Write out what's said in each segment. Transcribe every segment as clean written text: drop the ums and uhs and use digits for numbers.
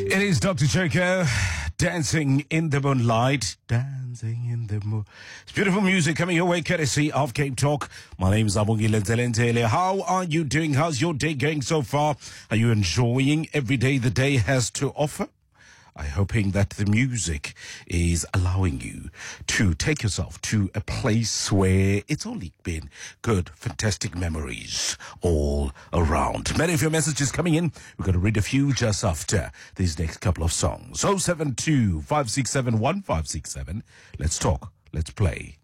It is Dr. Choco, Dancing in the Moonlight. Dancing in the moon. It's beautiful music coming your way courtesy of Cape Talk. My name is Abongile Nzelentele. How are you doing? How's your day going so far? Are you enjoying every day the day has to offer? I'm hoping that the music is allowing you to take yourself to a place where it's only been good, fantastic memories all around. Many of your messages coming in. We're going to read a few just after these next couple of songs. 072-567-1567. Let's talk. Let's play.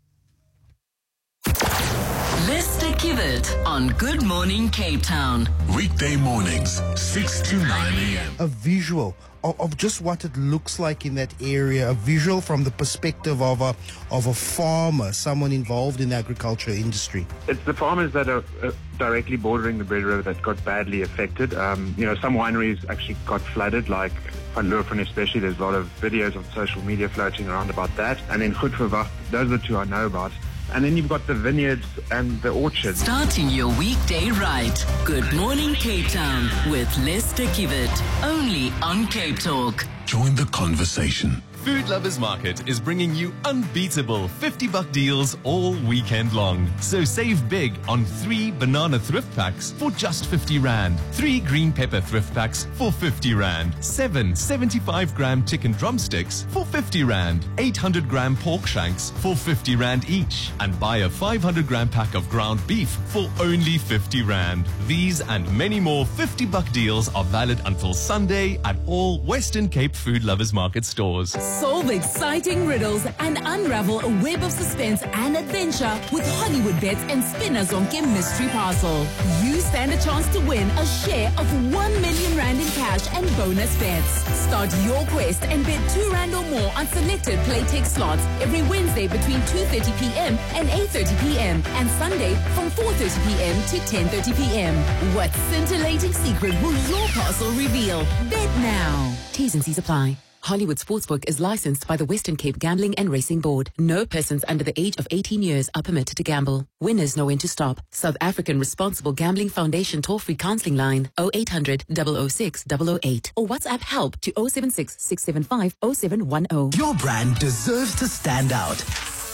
Lester Kivet on Good Morning Cape Town. Weekday mornings, 6 to 9 a.m. A visual of just what it looks like in that area, a visual from the perspective of a farmer, someone involved in the agriculture industry. It's the farmers that are directly bordering the Bread River that got badly affected. Some wineries actually got flooded, like Van Loofen especially. There's a lot of videos on social media floating around about that. And then Goedverwacht, those are the two I know about. And then you've got the vineyards and the orchards. Starting your weekday right. Good Morning Cape Town with Lester Kivet. Only on Cape Talk. Join the conversation. Food Lovers Market is bringing you unbeatable 50-buck deals all weekend long. So save big on 3 banana thrift packs for just 50 Rand, 3 green pepper thrift packs for 50 Rand, 7 75-gram chicken drumsticks for 50 Rand, 800-gram pork shanks for 50 Rand each, and buy a 500-gram pack of ground beef for only 50 Rand. These and many more 50-buck deals are valid until Sunday at all Western Cape Food Lovers Market stores. Solve exciting riddles and unravel a web of suspense and adventure with Hollywood Bets and Spinner Zonke Mystery Parcel. You stand a chance to win a share of 1 million Rand in cash and bonus bets. Start your quest and bet 2 Rand or more on selected Playtech slots every Wednesday between 2:30 p.m. and 8:30 p.m. and Sunday from 4:30 p.m. to 10:30 p.m. What scintillating secret will your parcel reveal? Bet now. T's and C's apply. Hollywood Sportsbook is licensed by the Western Cape Gambling and Racing Board. No persons under the age of 18 years are permitted to gamble. Winners know when to stop. South African Responsible Gambling Foundation toll-free counseling line 0800 006 008 or WhatsApp help to 076 675 0710. Your brand deserves to stand out.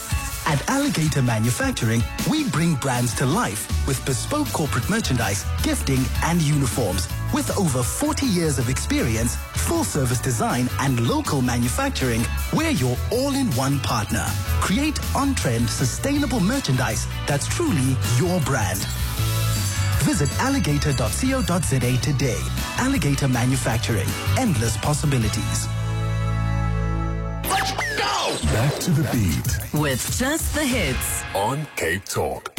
At Alligator Manufacturing, we bring brands to life with bespoke corporate merchandise, gifting, and uniforms. With over 40 years of experience, full-service design, and local manufacturing, we're your all-in-one partner. Create on-trend, sustainable merchandise that's truly your brand. Visit alligator.co.za today. Alligator Manufacturing. Endless possibilities. Back to the beat With just the hits. on Cape Talk.